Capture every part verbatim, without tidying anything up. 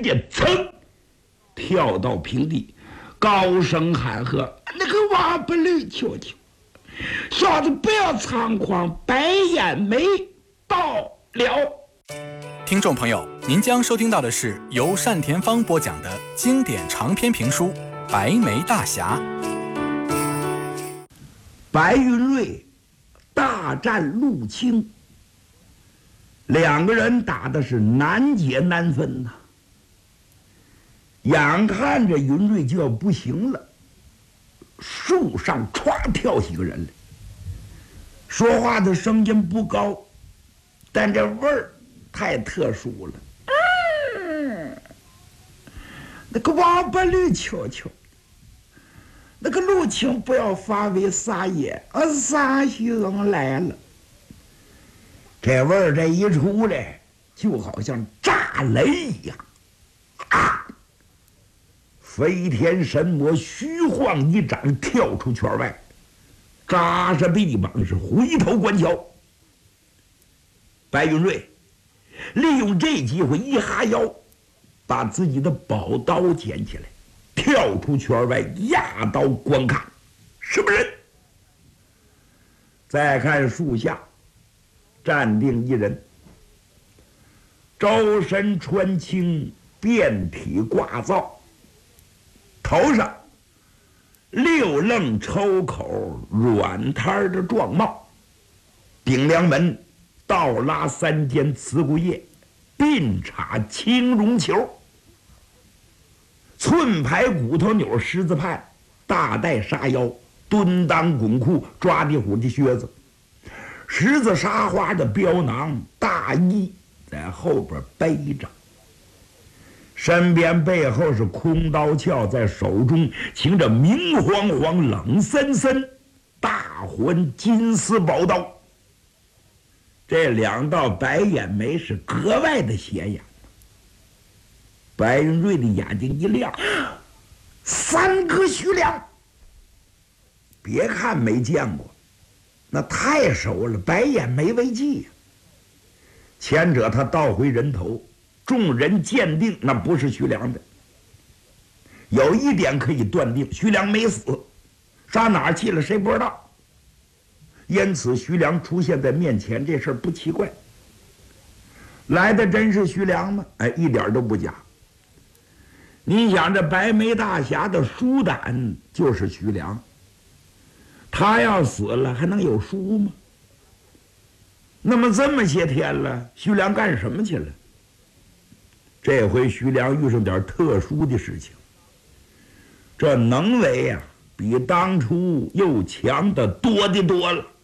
接噌跳到平地，高声喊喝：“那个瓦不吕求求，小子不要猖狂，白眼眉到了。” 听众朋友，您将收听到的是由单田芳播讲的经典长篇评书《白眉大侠》。 白云瑞大战陆青，两个人打的是难解难分呐、啊。眼看着云瑞就要不行了，树上歘跳起个人来，说话的声音不高，但这味儿太特殊了。嗯，那个王八驴瞧瞧，那个陆青不要发为撒野，啊，撒兄来了。这味儿这一出来，就好像炸雷一样，啊！飞天神魔虚晃一掌，跳出圈外，扎着臂膀是回头观瞧。白云瑞利用这机会一哈腰，把自己的宝刀捡起来，跳出圈外，压刀观看什么人。再看树下站定一人，周身穿青，遍体挂皂，头上六愣抽口软摊的壮帽，顶梁门倒拉三间瓷骨叶，鬓插青绒球，寸排骨头扭狮子盼，大带沙腰，蹲裆滚裤，抓地虎的靴子，十字沙花的标囊，大衣在后边背着，身边背后是空刀鞘，在手中擎着明晃晃冷森森大环金丝宝刀。这两道白眼眉是格外的显眼。白云瑞的眼睛一亮，三哥徐良，别看没见过，那太熟了，白眼眉为记呀、啊。前者他盗回人头，众人鉴定那不是徐良的。有一点可以断定，徐良没死，上哪儿去了谁不知道。因此徐良出现在面前这事儿不奇怪。来的真是徐良吗？哎，一点都不假。你想这白眉大侠的书胆就是徐良，他要死了还能有书吗？那么这么些天了，徐良干什么去了？这回徐良遇上点特殊的事情，这能为呀、啊，比当初又强的多的多了。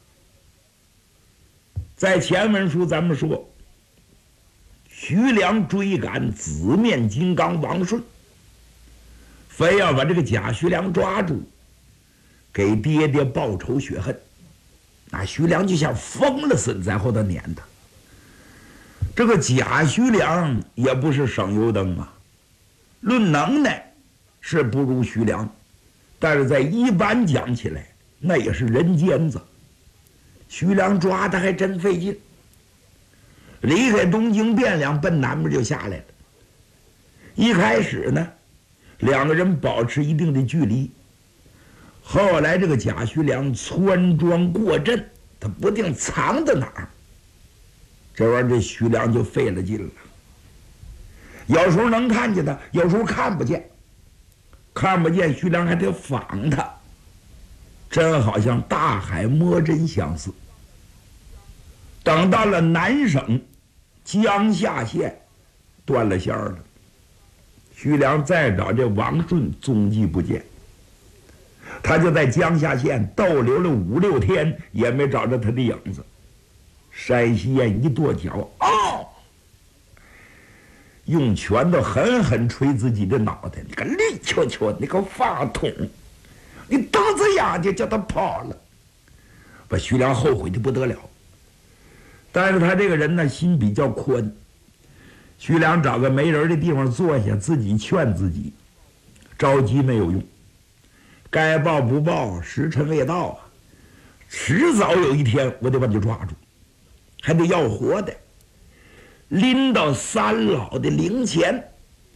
在前文书咱们说，徐良追赶紫面金刚王顺，非要把这个假徐良抓住，给爹爹报仇雪恨。那徐良就像疯了似的在后头撵他。这个假徐良也不是省油灯啊，论能耐是不如徐良，但是在一般讲起来，那也是人尖子。徐良抓他还真费劲，离开东京汴梁奔南边就下来了。一开始呢，两个人保持一定的距离，后来这个假徐良穿庄过阵，他不定藏在哪儿，这玩意儿这徐良就费了劲了。有时候能看见他，有时候看不见，看不见徐良还得仿他，真好像大海摸针相似。等到了南省江夏县，断了线了，徐良再找这王顺踪迹不见，他就在江夏县逗留了五六天，也没找着他的影子。山西燕一跺脚，哦，用拳头狠狠捶自己的脑袋，你个绿球球，你个发桶，你瞪着眼睛叫他跑了，把徐良后悔的不得了。但是他这个人呢，心比较宽。徐良找个没人的地方坐下，自己劝自己，着急没有用，该报不报，时辰未到啊，迟早有一天我得把你抓住，还得要活的，拎到三老的灵前，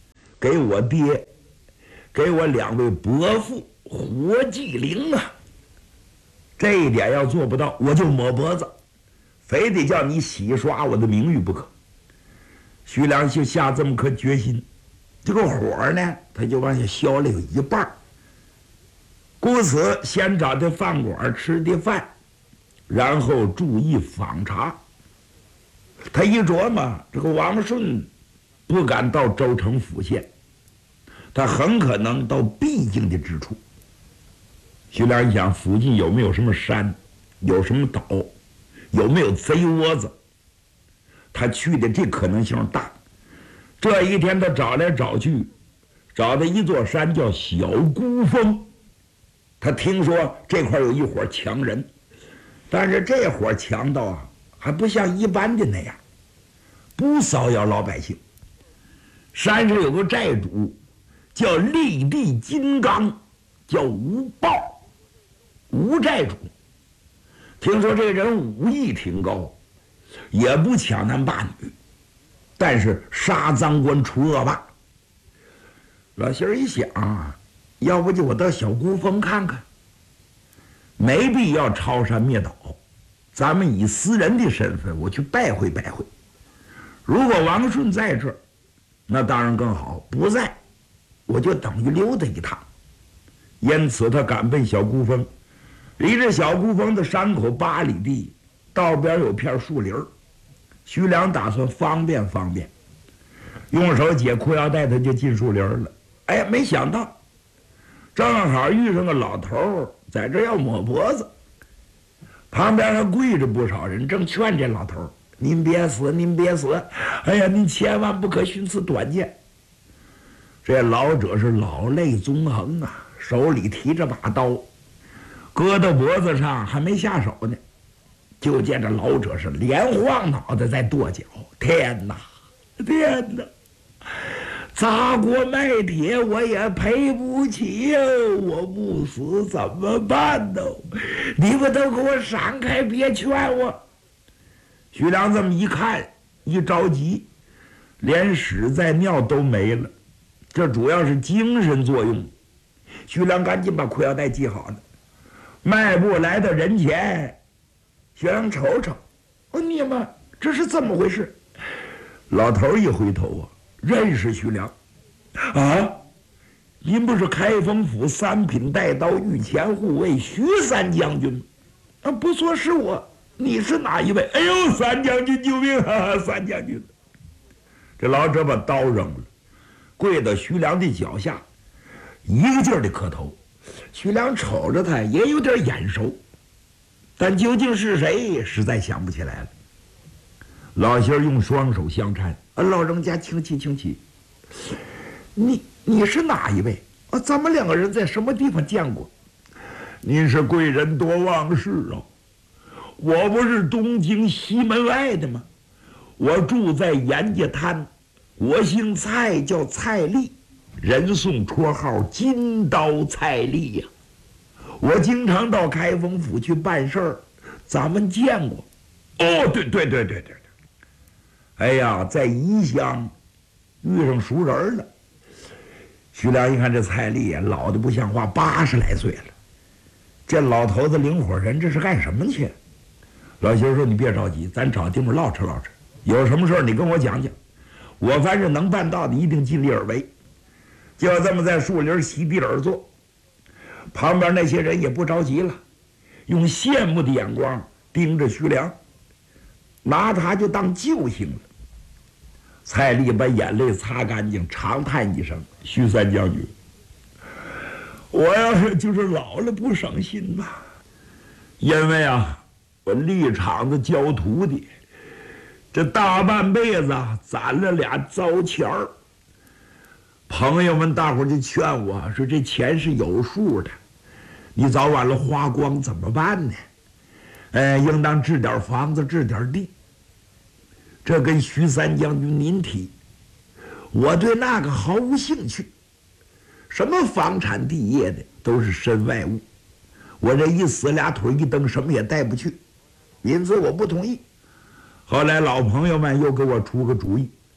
给我爹，给我两位伯父活祭灵啊！这一点要做不到，我就抹脖子，非得叫你洗刷我的名誉不可。徐良就下这么颗决心，这个火呢，他就往下消了有一半。故此，先找的饭馆吃的饭，然后注意访查。他一琢磨，这个王顺不敢到州城府县，他很可能到必经的之处。徐良一想，附近有没有什么山，有什么岛，有没有贼窝子，他去的这可能性大。这一天他找来找去，找到一座山叫小孤峰。他听说这块有一伙强人，但是这伙强盗啊，还不像一般的那样，不骚扰老百姓。山上有个寨主叫立地金刚，叫吴豹，吴寨主。听说这人武艺挺高，也不抢男霸女，但是杀赃官除恶霸。老心儿一想啊，要不就我到小孤峰看看，没必要抄山灭岛，咱们以私人的身份我去拜会拜会。如果王顺在这儿，那当然更好；不在，我就等于溜达一趟。因此他赶奔小孤峰，离这小孤峰的山口八里地，道边有片树林儿。徐良打算方便方便，用手解裤腰带，他就进树林了。哎，没想到正好遇上个老头儿在这要抹脖子，旁边还跪着不少人，正劝这老头儿：“您别死，您别死！哎呀，您千万不可寻此短见。”这老者是老泪纵横啊，手里提着把刀，搁到脖子上，还没下手呢。就见这老者是连晃脑袋在跺脚：“天哪，天哪！砸锅卖铁我也赔不起呀！我不死怎么办呢？你们都给我闪开，别劝我！”徐良这么一看，一着急，连屎在尿都没了，这主要是精神作用。徐良赶紧把裤腰带系好了，迈步来到人前。徐良瞅瞅，哦，你们这是怎么回事？老头一回头啊，认识徐良。啊，您不是开封府三品带刀御前护卫徐三将军吗？啊，不错，是我。你是哪一位？哎呦，三将军救命啊！三将军！这老者把刀扔了，跪到徐良的脚下，一个劲儿的磕头。徐良瞅着他，也有点眼熟，但究竟是谁，实在想不起来了。老仙儿用双手相搀，啊，老人家请起，请起。你你是哪一位？啊，咱们两个人在什么地方见过？您是贵人多忘事啊！我不是东京西门外的吗？我住在严家滩，我姓蔡，叫蔡丽，人送绰号金刀蔡丽呀。我经常到开封府去办事儿，咱们见过。哦，对对对对对对。哎呀，在宜乡遇上熟人了。徐良一看这蔡丽呀，老的不像话，八十来岁了。这老头子领伙人，这是干什么去？老媳妇说：“你别着急，咱找地方唠扯唠扯，有什么事儿你跟我讲讲，我凡是能办到的，一定尽力而为。”就这么在树林席地而坐，旁边那些人也不着急了，用羡慕的眼光盯着徐良，拿他就当救星了。蔡丽把眼泪擦干净，长叹一声：“徐三将军，我要是就是老了不省心呐，因为啊。”我立场子教徒弟，这大半辈子攒了俩糟钱儿。朋友们大伙儿就劝我说：“这钱是有数的，你早晚了花光怎么办呢？哎，应当置点房子，置点地。这跟徐三将军您提，我对那个毫无兴趣。什么房产地业的都是身外物，我这一死俩腿一蹬，什么也带不去。”因此我不同意。后来老朋友们又给我出个主意，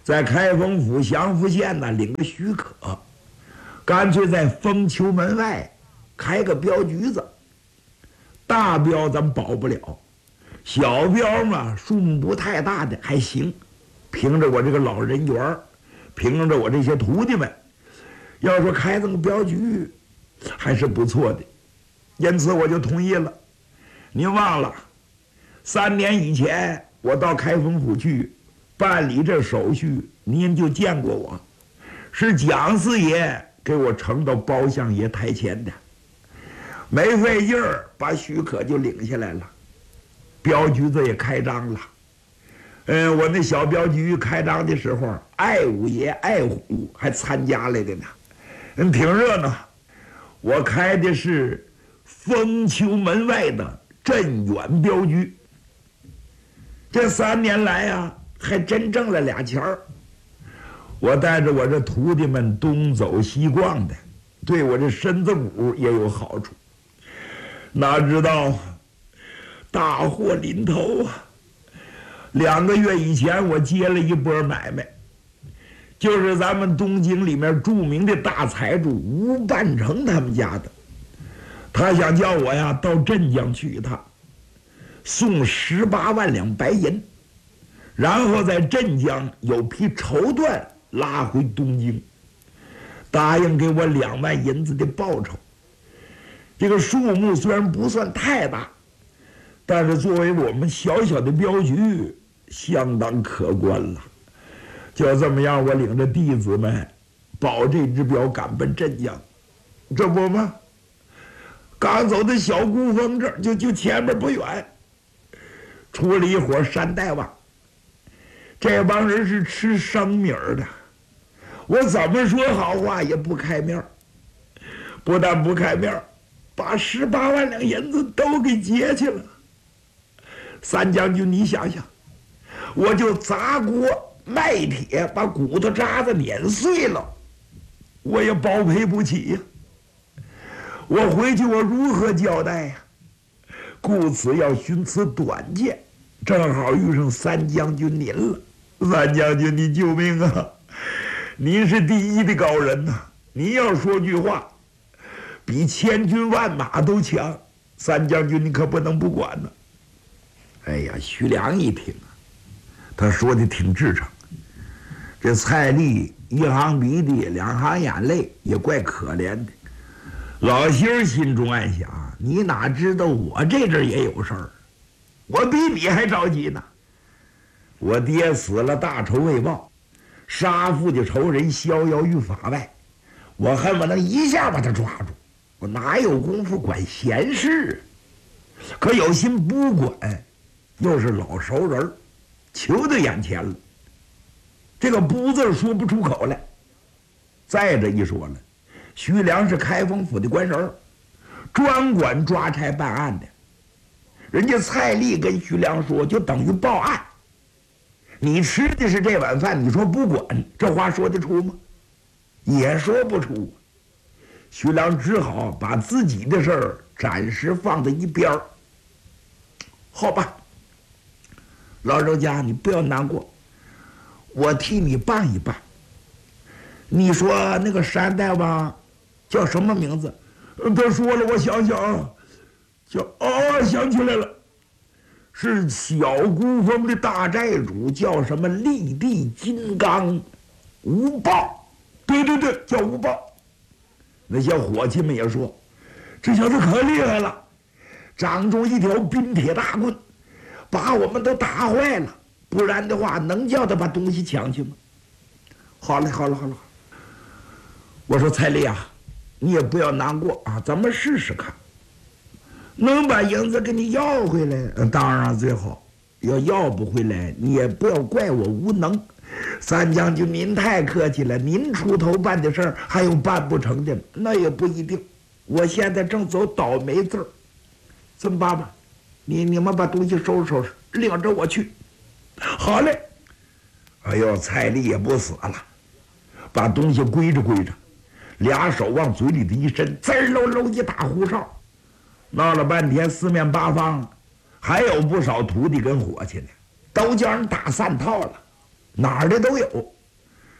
在开封府祥符县呢领个许可，干脆在封丘门外开个镖局子。大镖咱保不了，小镖嘛数目不太大的还行，凭着我这个老人缘，凭着我这些徒弟们，要说开这个镖局还是不错的，因此我就同意了。您忘了，三年以前我到开封府去办理这手续，您就见过我，是蒋四爷给我呈到包相爷台前的，没费劲儿把许可就领下来了，镖局子也开张了。嗯，我那小镖局开张的时候，爱五爷、爱虎还参加来的呢，嗯，挺热闹。我开的是封丘门外的镇远镖局，这三年来啊，还真挣了俩钱儿。我带着我这徒弟们东走西逛的，对我这身子骨也有好处。哪知道大祸临头啊！两个月以前，我接了一波买卖，就是咱们东京里面著名的大财主吴半城他们家的。他想叫我呀到镇江去一趟，送十八万两白银，然后在镇江有批绸缎拉回东京，答应给我两万银子的报酬。这个数目虽然不算太大，但是作为我们小小的镖局，相当可观了。就这么样，我领着弟子们保这只镖赶奔镇江，这不吗？刚走到小孤峰这儿，就就前面不远，出了一伙山大王。这帮人是吃生米儿的，我怎么说好话也不开面，不但不开面，把十八万两银子都给劫去了。三将军，你想想，我就砸锅卖铁，把骨头渣子碾碎了，我也保赔不起呀。我回去我如何交代呀？故此要寻此短见，正好遇上三将军您了。三将军，你救命啊！您是第一的高人呐、啊！您要说句话，比千军万马都强。三将军，你可不能不管呢。哎呀，徐良一听啊，他说的挺至诚。这蔡丽一行鼻涕两行眼泪，也怪可怜的。老心儿心中暗想：你哪知道我这阵也有事儿，我比你还着急呢。我爹死了，大仇未报，杀父的仇人逍遥于法外，我恨不能一下把他抓住。我哪有功夫管闲事？可有心不管，又是老熟人，求到眼前了，这个不字说不出口来。再者一说了，徐良是开封府的官人，专管抓差办案的。人家蔡丽跟徐良说，就等于报案。你吃的是这碗饭，你说不管，这话说得出吗？也说不出。徐良只好把自己的事儿暂时放在一边儿。好吧，老人家，你不要难过，我替你办一办。你说那个山大王叫什么名字？他说了，我想想，叫哦，想起来了，是小孤峰的大寨主，叫什么立地金刚吴豹。对对对，叫吴豹。那些伙计们也说，这小子可厉害了，掌中一条冰铁大棍，把我们都打坏了。不然的话，能叫他把东西抢去吗？好了好了好了，我说蔡丽啊，你也不要难过啊，咱们试试看，能把银子给你要回来，呃、当然最好。要要不回来，你也不要怪我无能。三将军您太客气了，您出头办的事儿还有办不成的吗？那也不一定，我现在正走倒霉字儿。这么办吧，你你们把东西收拾收拾，领着我去。好嘞。哎呦，蔡丽也不死了，把东西归着归着，俩手往嘴里的一伸，滋儿喽喽一打胡哨，闹了半天，四面八方还有不少徒弟跟伙计呢，都叫人打散套了，哪儿的都有。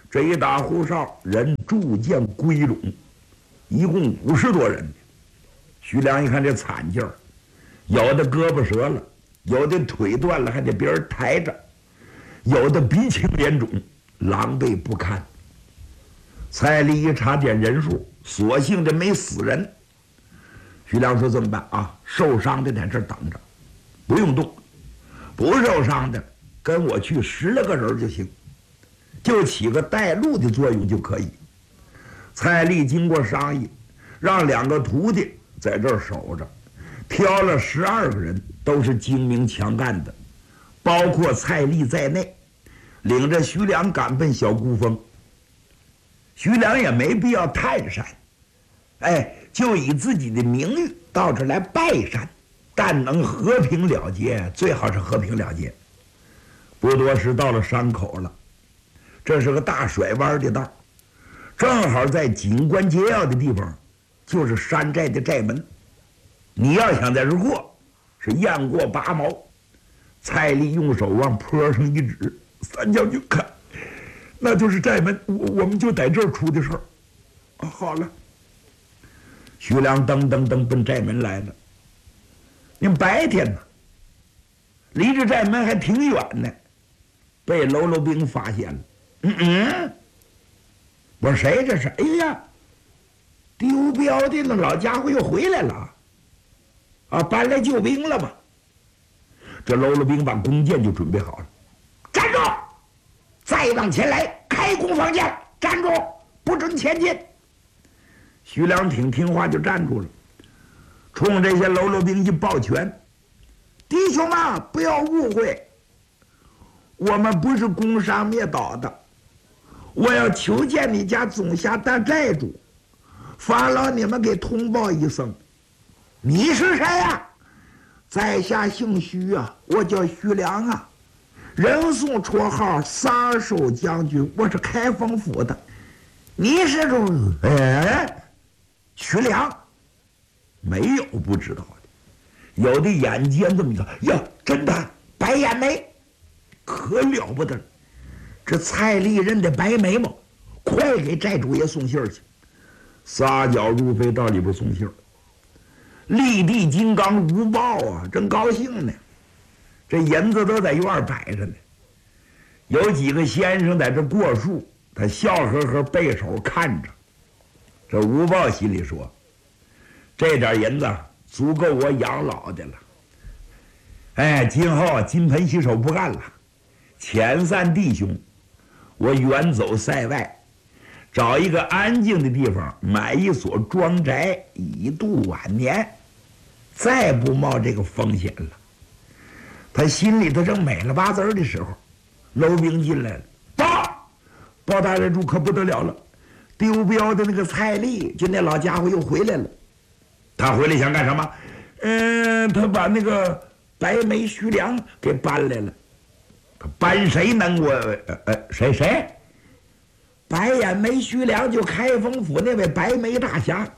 这一打胡哨，人逐渐归拢，一共五十多人。徐良一看这惨劲儿，有的胳膊折了，有的腿断了，还得别人抬着，有的鼻青脸肿，狼狈不堪。蔡丽一查点人数，所幸这没死人。徐良说：“怎么办啊？受伤的在这儿等着，不用动；不受伤的跟我去十来个人就行，就起个带路的作用就可以。”蔡丽经过商议，让两个徒弟在这儿守着，挑了十二个人，都是精明强干的，包括蔡丽在内，领着徐良赶奔小孤峰。徐良也没必要探山，哎，就以自己的名誉到这来拜山，但能和平了结，最好是和平了结。不多时到了山口了，这是个大甩弯的道，正好在景观街要的地方，就是山寨的寨门。你要想在这过，是雁过拔毛。蔡丽用手往坡上一指：“三将军看，那就是寨门，我我们就在这儿出的事儿。”啊，好了。徐良噔噔噔奔寨门来了。你白天呢，离这寨门还挺远呢，被喽啰兵发现了。嗯嗯，我说谁这是？哎呀，丢镖的那老家伙又回来了，啊，搬来救兵了嘛。这喽啰兵把弓箭就准备好了，站住！再往前来，开弓放箭！站住，不准前进！徐良挺听话，就站住了，冲这些喽啰兵一抱拳：“弟兄们，不要误会，我们不是攻杀灭岛的，我要求见你家总辖大寨主，发劳你们给通报一声。你是谁呀？”“在下姓徐啊，我叫徐良啊，人送绰号撒手将军，我是开封府的。你是主？哎，徐良，没有不知道的，有的眼尖这么一看，呀，真的白眼眉，可了不得了。这蔡丽认的白眉毛，快给寨主爷送信儿去。”撒脚入飞到里边送信儿。立地金刚吴豹啊，真高兴呢，这银子都在院儿摆着呢。有几个先生在这过数，他笑呵呵背手看着。这吴豹心里说：“这点银子足够我养老的了。哎，今后金盆洗手不干了，遣散弟兄，我远走塞外，找一个安静的地方，买一所庄宅，以度晚年，再不冒这个风险了。”他心里头正美了巴滋的时候，喽兵进来了：“报，包大人主可不得了了，丢镖的那个蔡丽，就那老家伙又回来了。他回来想干什么？嗯，他把那个白眉徐良给搬来了。他搬谁能我？呃呃，谁谁？白眼眉徐良，就开封府那位白眉大侠。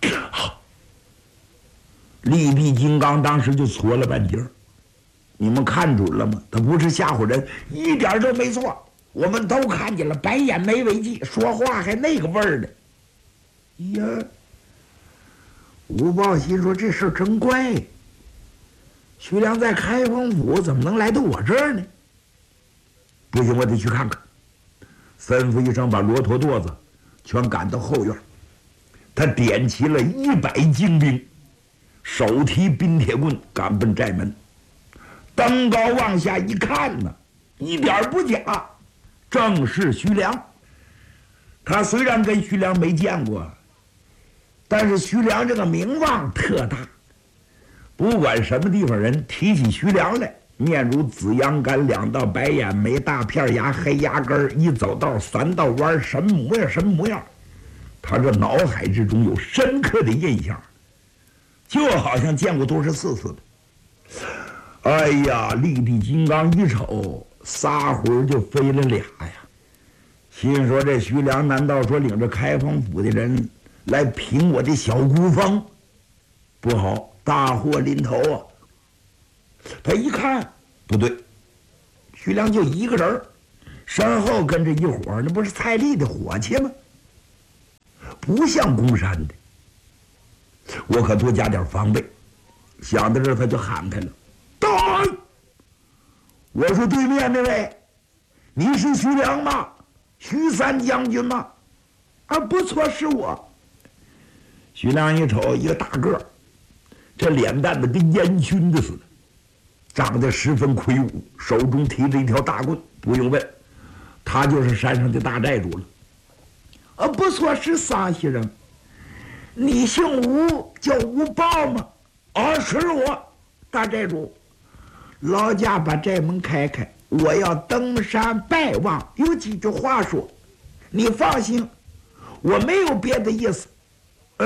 立地金刚当时就搓了半截儿。你们看准了吗？他不是吓唬人，一点都没错。我们都看见了，白眼眉为髻，说话还那个味儿呢。呀，吴豹心说这事儿真怪。徐良在开封府怎么能来到我这儿呢？不行，我得去看看。吩咐一声，把骆驼垛子全赶到后院。他点齐了一百精兵，手提冰铁棍赶奔寨门。登高往下一看呢，一点不假，正是徐良。他虽然跟徐良没见过，但是徐良这个名望特大，不管什么地方人提起徐良来，面如紫阳干，两道白眼眉，大片牙，黑牙根，一走道三道弯，什么模样什么模样，他这脑海之中有深刻的印象，就好像见过多少次似的。哎呀，立地金刚一瞅，仨魂就飞了俩呀！心说这徐良难道说领着开封府的人来平我的小孤峰？不好，大祸临头啊！他一看不对，徐良就一个人， 身后跟着一伙，那不是蔡丽的伙计吗？不像公山的，我可多加点防备。想到这儿，他就喊开了：“大门！”我说：“对面那位，你是徐良吗？徐三将军吗？”啊，不错，是我。徐良一瞅，一个大个儿，这脸蛋子跟烟熏的似的，长得十分魁梧，手中提着一条大棍。不用问，他就是山上的大寨主了。啊，不错，是桑西人。你姓吴，叫吴豹吗？啊，是我，大寨主。老家把寨门开开，我要登山拜望，有几句话说。你放心，我没有别的意思。呃，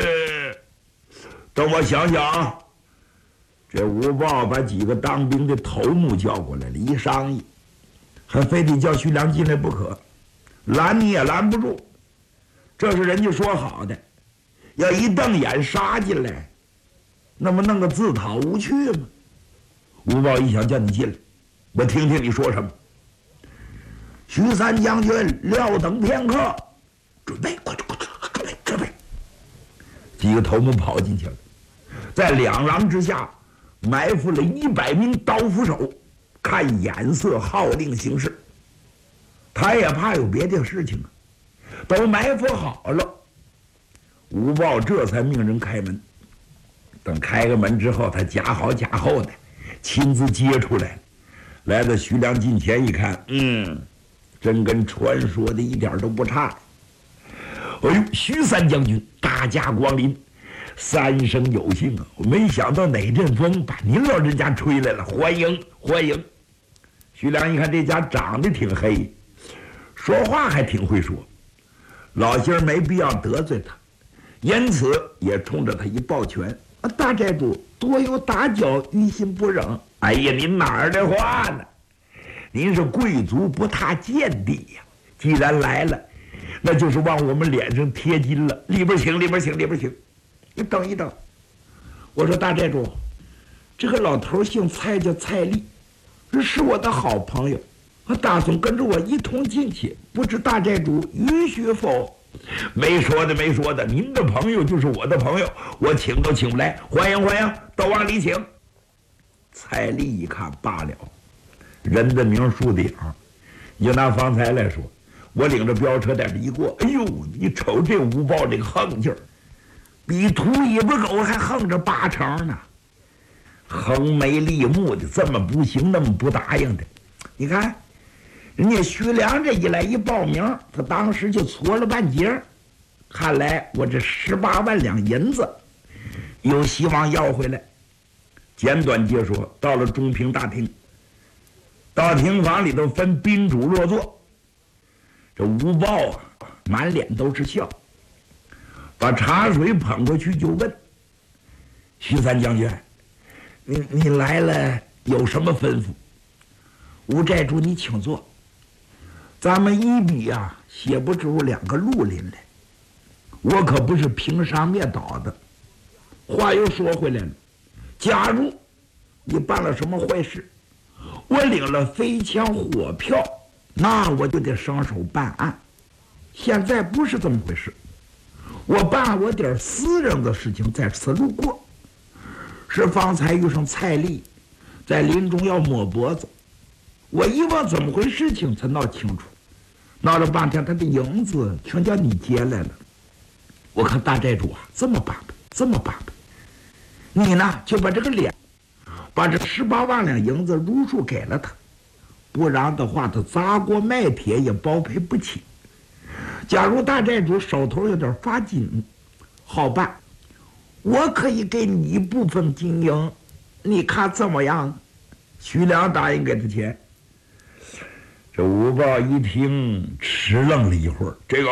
等我想想啊。这吴豹把几个当兵的头目叫过来了，一商议，还非得叫徐良进来不可，拦你也拦不住。这是人家说好的，要一瞪眼杀进来，那么弄个自讨无趣吗？吴豹一想，叫你进来，我听听你说什么。徐三将军，料等片刻，准备，快快快，准备准备。几个头目跑进去了，在两廊之下埋伏了一百名刀斧手，看眼色号令行事。他也怕有别的事情啊，都埋伏好了。吴豹这才命人开门。等开个门之后，他假好假后的亲自接出来，来到徐良近前一看，嗯，真跟传说的一点都不差。哎呦，徐三将军，大驾光临，三生有幸啊！我没想到哪阵风把您老人家吹来了，欢迎欢迎。徐良一看这家长得挺黑，说话还挺会说，老星儿没必要得罪他，因此也冲着他一抱拳。啊，大寨主多有打搅，于心不忍。哎呀，您哪儿的话呢？您是贵族不踏贱地呀！既然来了，那就是往我们脸上贴金了。里边请，里边请，里边请。你等一等，我说大寨主，这个老头姓蔡，叫蔡丽，是我的好朋友，他打算跟着我一同进去，不知大寨主允许否？没说的，没说的，您的朋友就是我的朋友，我请都请不来，欢迎欢迎，都往里请。蔡丽一看罢了，人的名树的影，就拿方才来说，我领着飙车在这一过，哎呦，你瞅这吴豹这个横劲儿，比土尾巴狗还横着八成呢，横眉立目的，这么不行那么不答应的。你看人家徐良这一来一报名，他当时就搓了半截，看来我这十八万两银子有希望要回来。简短接说，到了中平大厅，到厅房里头分宾主落座。这吴豹啊，满脸都是笑，把茶水捧过去就问徐三将军，你你来了有什么吩咐？吴寨主你请坐。咱们一笔啊写不出两个绿林来，我可不是凭啥灭倒的。话又说回来了，假如你办了什么坏事，我领了飞枪火票，那我就得上手办案。现在不是这么回事，我办我点私人的事情，在此路过，是方才遇上蔡丽在林中要摸脖子，我一问怎么回事情才闹清楚，闹了半天他的影子全叫你接来了。我看大寨主啊这么巴闭这么巴闭，你呢就把这个脸把这十八万两银子如数给了他，不然的话他砸锅卖铁也包赔不起。假如大寨主手头有点发紧，好办，我可以给你一部分金银，你看怎么样？徐良答应给他钱。这吴豹一听，迟愣了一会儿，这个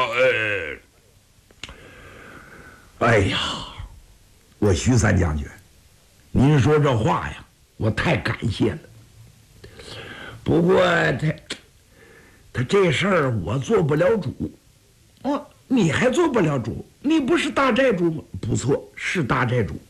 呃，哎呀，我徐三将军，您说这话呀，我太感谢了。不过他他这事儿我做不了主。哦，你还做不了主？你不是大寨主吗？不错，是大寨主。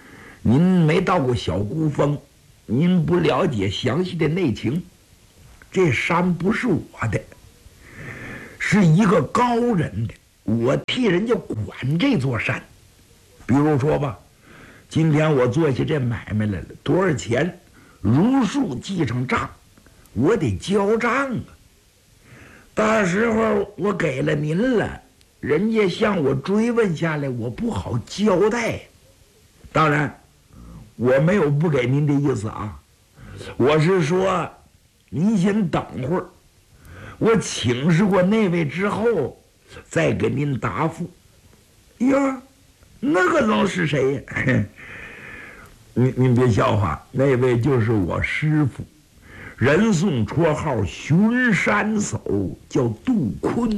您没到过小孤峰，您不了解详细的内情。 这山不是我的，是一个高人的，我替人家管这座山。比如说吧，今天我做起这买卖来了，多少钱，如数记上账，我得交账啊。到时候我给了您了，人家向我追问下来，我不好交代。当然，我没有不给您的意思啊，我是说，您先等会儿，我请示过那位之后，再给您答复。呀，那个能是谁呀？您您别笑话，那位就是我师傅，人送绰号巡山叟，叫杜坤。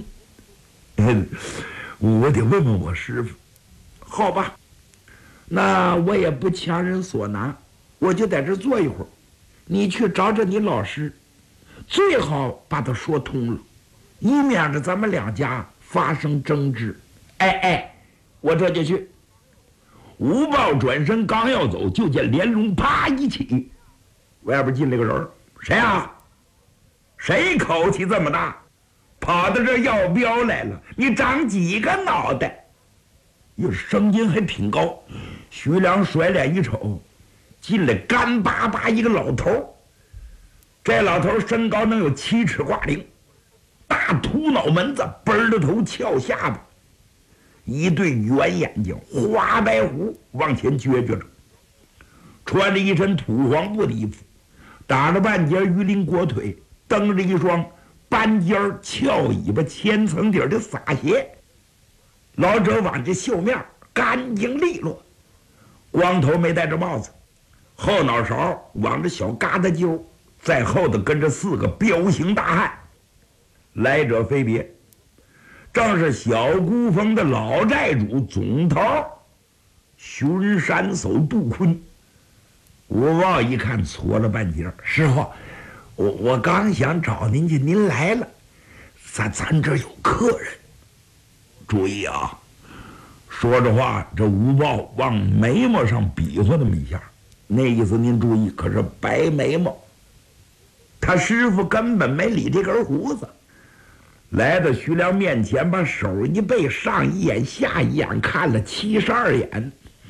我得问问我师傅。好吧，那我也不强人所难，我就在这坐一会儿。你去找着你老师，最好把他说通了，以免着咱们两家发生争执。哎哎，我这就去。吴豹转身刚要走，就见连龙啪一起，外边进来个人。谁啊？谁口气这么大，跑到这要镖来了？你长几个脑袋？哟，声音还挺高。徐良甩脸一瞅，进来干巴巴一个老头。这老头身高能有七尺挂零，大秃脑门子，奔着头，翘下巴，一对圆眼睛，花白胡往前撅撅着，穿着一身土黄布的衣服，打着半截鱼鳞裹腿，蹬着一双半尖翘尾巴千层底的洒鞋。老者挽着袖面，干净利落，光头没戴着帽子，后脑勺挽着小疙瘩揪，在后头跟着四个彪形大汉。来者非别，正是小孤峰的老寨主总头巡山叟杜坤。吴豹一看搓了半截，师傅，我我刚想找您去，您来了，咱咱这有客人。注意啊！说着话，这吴豹往眉毛上比划那么一下，那意思您注意，可是白眉毛。他师傅根本没理这根胡子，来到徐良面前，把手一背，上一眼下一眼，看了七十二眼。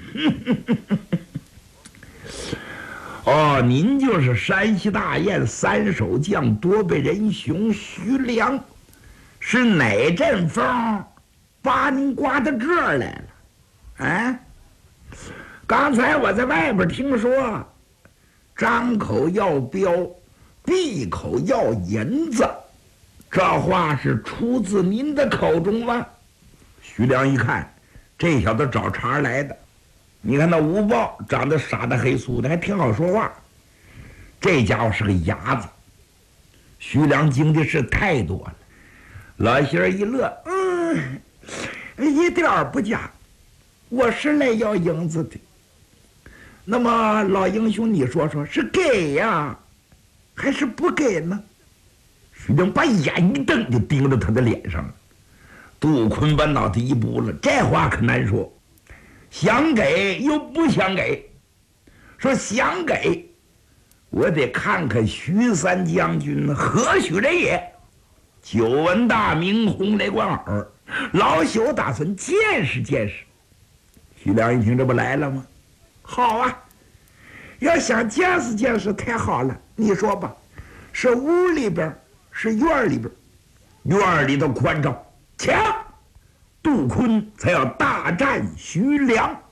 哦，您就是山西大雁三手将多倍人雄徐良，是哪阵风把您刮到这儿来了？啊！刚才我在外边听说，张口要镖，闭口要银子，这话是出自您的口中吗？徐良一看，这小子找茬来的。你看那吴豹长得傻的黑粗的，还挺好说话，这家伙是个伢子。徐良经的事太多了，老仙儿一乐，嗯，一点儿不假，我是来要银子的。那么老英雄，你说说是给呀，还是不给呢？徐良把眼一瞪，就盯着他的脸上了。杜坤把脑袋一拨了，这话可难说，想给又不想给。说想给，我得看看徐三将军何许人也。久闻大名，红雷贯耳，老朽打算见识见识。徐良一听，这不来了吗？好啊，要想见识见识，太好了。你说吧，是屋里边，是院里边？院里头宽敞，强。杜坤才要大战徐良。